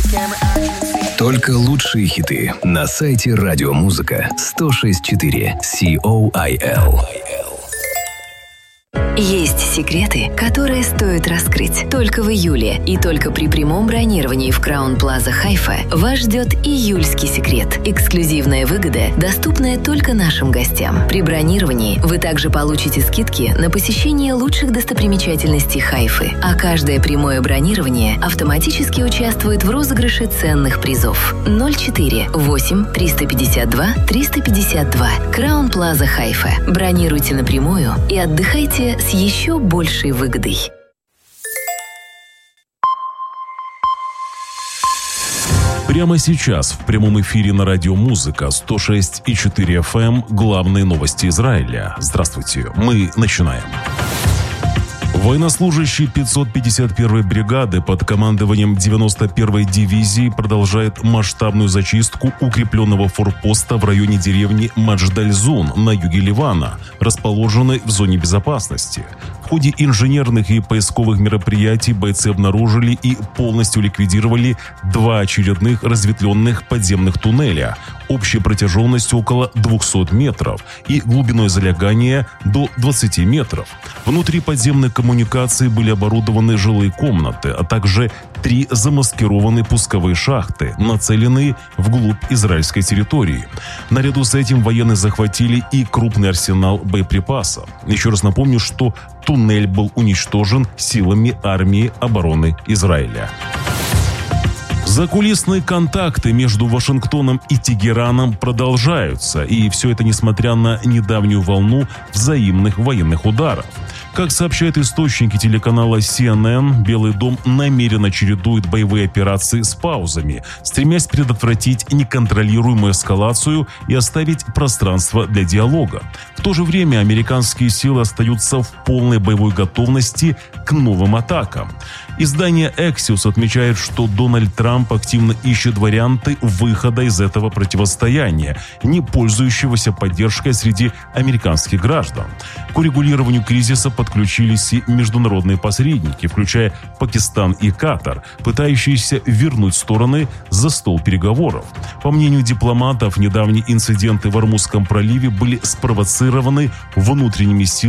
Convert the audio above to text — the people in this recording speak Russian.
Только лучшие хиты на сайте Радиомузыка 106.4 COIL. Есть секреты, которые стоит раскрыть. Только в июле и только при прямом бронировании в Краун Плаза Хайфа вас ждет июльский секрет. Эксклюзивная выгода, доступная только нашим гостям. При бронировании вы также получите скидки на посещение лучших достопримечательностей Хайфы, а каждое прямое бронирование автоматически участвует в розыгрыше ценных призов. 04 8 352 352. Краун Плаза Хайфа. Бронируйте напрямую и отдыхайте с еще большей выгодой. Прямо сейчас в прямом эфире на Радио Музыка 106.4 FM главные новости Израиля. Здравствуйте, мы начинаем. Военнослужащий 551-й бригады под командованием 91-й дивизии продолжает масштабную зачистку укрепленного форпоста в районе деревни Мадждаль-Зун на юге Ливана, расположенной в зоне безопасности. В ходе инженерных и поисковых мероприятий бойцы обнаружили и полностью ликвидировали 2 очередных разветвленных подземных туннеля общей протяженностью около 200 метров и глубиной залегания до 20 метров. Внутри подземных коммуникаций были оборудованы жилые комнаты, а также 3 замаскированные пусковые шахты, нацеленные вглубь израильской территории. Наряду с этим военные захватили и крупный арсенал боеприпасов. Еще раз напомню, что туннель был уничтожен силами армии обороны Израиля. Закулисные контакты между Вашингтоном и Тегераном продолжаются, и все это несмотря на недавнюю волну взаимных военных ударов. Как сообщают источники телеканала CNN, Белый дом намеренно чередует боевые операции с паузами, стремясь предотвратить неконтролируемую эскалацию и оставить пространство для диалога. В то же время американские силы остаются в полной боевой готовности к новым атакам. Издание Axios отмечает, что Дональд Трамп активно ищет варианты выхода из этого противостояния, не пользующегося поддержкой среди американских граждан. К урегулированию кризиса подключились и международные посредники, включая Пакистан и Катар, пытающиеся вернуть стороны за стол переговоров. По мнению дипломатов, недавние инциденты в Ормузском проливе были спровоцированы внутренними силами